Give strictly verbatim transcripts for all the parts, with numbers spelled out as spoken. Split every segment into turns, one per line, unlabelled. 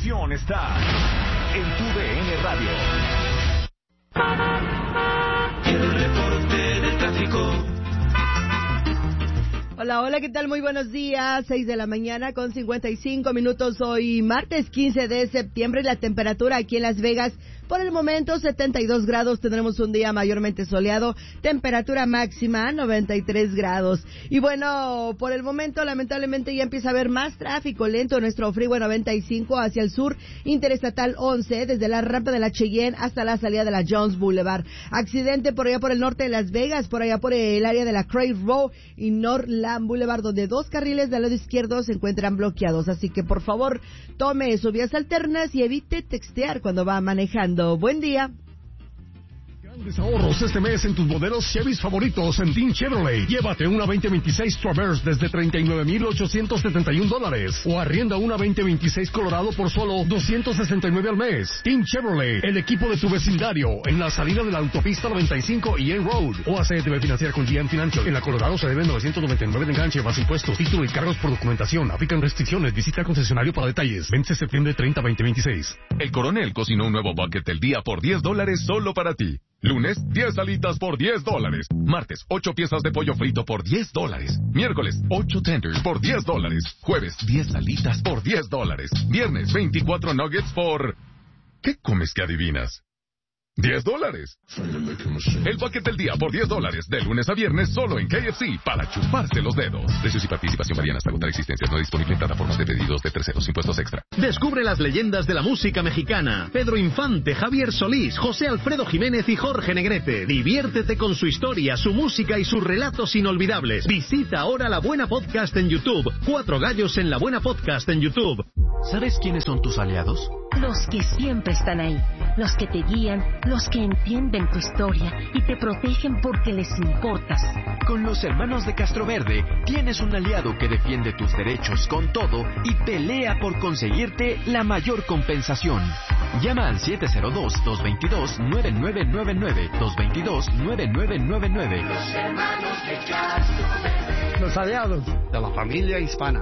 información está en tu D N Radio.
El reporte del tráfico.
Hola, hola, ¿qué tal? Muy buenos días. Seis de la mañana con cincuenta y cinco minutos. Hoy martes quince de septiembre. La temperatura aquí en Las Vegas por el momento setenta y dos grados. Tendremos un día mayormente soleado. Temperatura máxima noventa y tres grados. Y bueno, por el momento lamentablemente ya empieza a haber más tráfico lento en nuestro Freeway noventa y cinco hacia el sur. Interestatal once desde la rampa de la Cheyenne hasta la salida de la Jones Boulevard. Accidente por allá por el norte de Las Vegas, por allá por el área de la Craig Road y Northland Boulevard, donde dos carriles del lado izquierdo se encuentran bloqueados. Así que por favor tome sus vías alternas y evite textear cuando va manejando. Buen día.
Grandes ahorros este mes en tus modelos Chevys favoritos en Team Chevrolet. Llévate una veinte veintiséis Traverse desde treinta y nueve mil ochocientos setenta y un dólares. O arrienda una veinte veintiséis Colorado por solo doscientos sesenta y nueve al mes. Team Chevrolet, el equipo de tu vecindario. En la salida de la autopista noventa y cinco y N Road. O A C debe financiar con G M Financial. En la Colorado se deben novecientos noventa y nueve de enganche, más impuestos, título y cargos por documentación. Aplican restricciones. Visita el concesionario para detalles. Vence septiembre treinta, veinte veintiséis.
El Coronel cocinó un nuevo bucket del día por diez dólares solo para ti. Lunes, diez alitas por diez dólares. Martes, ocho piezas de pollo frito por diez dólares. Miércoles, ocho tenders por diez dólares. Jueves, diez alitas por diez dólares. Viernes, veinticuatro nuggets por... ¿Qué comes que adivinas? diez dólares. El paquete del día por diez dólares. De lunes a viernes solo en K F C para chuparse los dedos. Precios y participación varían hasta agotar existencias. No disponible en plataformas de pedidos de terceros. Impuestos extra.
Descubre las leyendas de la música mexicana. Pedro Infante, Javier Solís, José Alfredo Jiménez y Jorge Negrete. Diviértete con su historia, su música y sus relatos inolvidables. Visita ahora La Buena Podcast en YouTube. Cuatro gallos en La Buena Podcast en YouTube.
¿Sabes quiénes son tus aliados?
Los que siempre están ahí, los que te guían, los que entienden tu historia y te protegen porque les importas.
Con los hermanos de Castroverde tienes un aliado que defiende tus derechos con todo y pelea por conseguirte la mayor compensación. Llama al siete cero dos, dos dos dos, nueve nueve nueve nueve, dos dos dos, nueve nueve nueve nueve.
Los hermanos de Castroverde.
Los aliados de la familia hispana.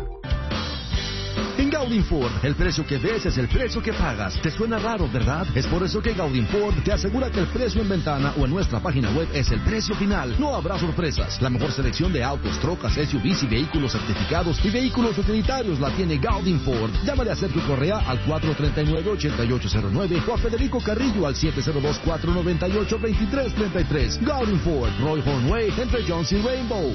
En Gaudin Ford, el precio que ves es el precio que pagas. ¿Te suena raro, verdad? Es por eso que Gaudin Ford te asegura que el precio en ventana o en nuestra página web es el precio final. No habrá sorpresas. La mejor selección de autos, trocas, S U Vs y vehículos certificados y vehículos utilitarios la tiene Gaudin Ford. Llámale a Sergio Correa al cuatro tres nueve, ocho ocho cero nueve o a Federico Carrillo al siete cero dos, cuatro nueve ocho, dos tres tres tres. Gaudin Ford, Roy Hornway, entre Jones y Rainbow.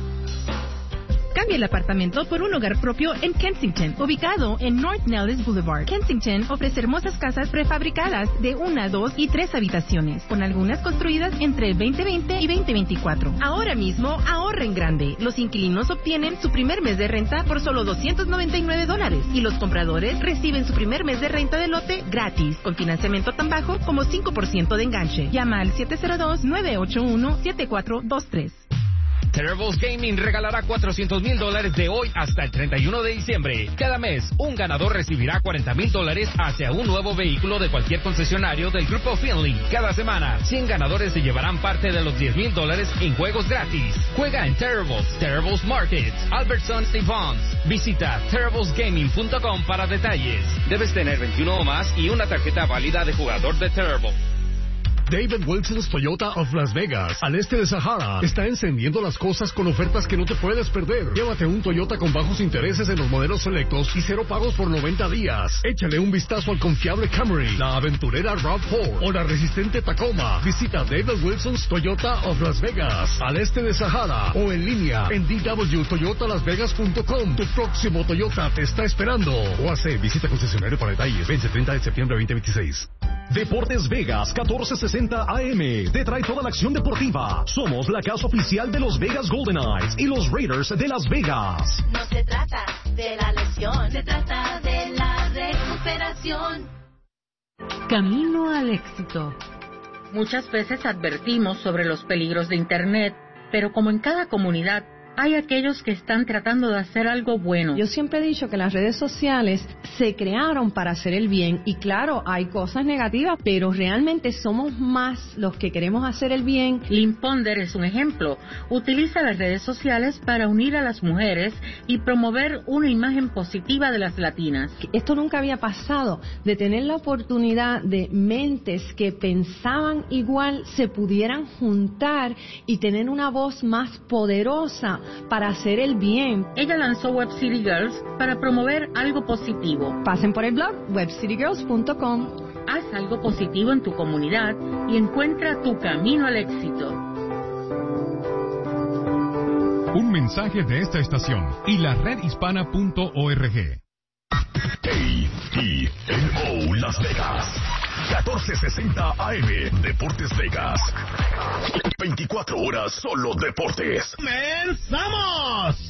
Cambia el apartamento por un hogar propio en Kensington, ubicado en North Nellis Boulevard. Kensington ofrece hermosas casas prefabricadas de una, dos y tres habitaciones, con algunas construidas entre veinte veinte y veinte veinticuatro. Ahora mismo, ahorra en grande. Los inquilinos obtienen su primer mes de renta por solo doscientos noventa y nueve dólares y los compradores reciben su primer mes de renta de lote gratis, con financiamiento tan bajo como cinco por ciento de enganche. Llama al siete cero dos, nueve ocho uno, siete cuatro dos tres.
Terribles Gaming regalará cuatrocientos mil dólares de hoy hasta el treinta y uno de diciembre. Cada mes, un ganador recibirá cuarenta mil dólares hacia un nuevo vehículo de cualquier concesionario del Grupo Finley. Cada semana, cien ganadores se llevarán parte de los diez mil dólares en juegos gratis. Juega en Terribles, Terribles Markets, Albertson y Vons. Visita terribles gaming punto com para detalles. Debes tener veintiuno o más y una tarjeta válida de jugador de Terrible.
David Wilson's Toyota of Las Vegas, al este de Sahara, está encendiendo las cosas con ofertas que no te puedes perder. Llévate un Toyota con bajos intereses en los modelos selectos y cero pagos por noventa días. Échale un vistazo al confiable Camry, la aventurera RAV cuatro o la resistente Tacoma. Visita David Wilson's Toyota of Las Vegas, al este de Sahara, o en línea en d w toyota las vegas punto com. Tu próximo Toyota te está esperando. O hace visita concesionario para detalles. Vence treinta de septiembre de veinte veintiséis.
Deportes Vegas catorce sesenta A M te trae toda la acción deportiva. Somos la casa oficial de los Vegas Golden Knights y los Raiders de Las Vegas.
No se trata de la lesión, se trata de la recuperación.
Camino al éxito. Muchas veces advertimos sobre los peligros de Internet, pero como en cada comunidad, hay aquellos que están tratando de hacer algo bueno.
Yo siempre he dicho que las redes sociales se crearon para hacer el bien. Y claro, hay cosas negativas, pero realmente somos más los que queremos hacer el bien.
Lynn Ponder es un ejemplo. Utiliza las redes sociales para unir a las mujeres y promover una imagen positiva de las latinas.
Esto nunca había pasado, de tener la oportunidad de mentes que pensaban igual se pudieran juntar y tener una voz más poderosa para hacer el bien.
Ella lanzó Web City Girls para promover algo positivo.
Pasen por el blog web city girls punto com.
Haz algo positivo en tu comunidad y encuentra tu camino al éxito.
Un mensaje de esta estación y la red hispana punto org.
A T N O Las Vegas, catorce sesenta A M, Deportes Vegas. veinticuatro horas solo deportes.
¡Comenzamos!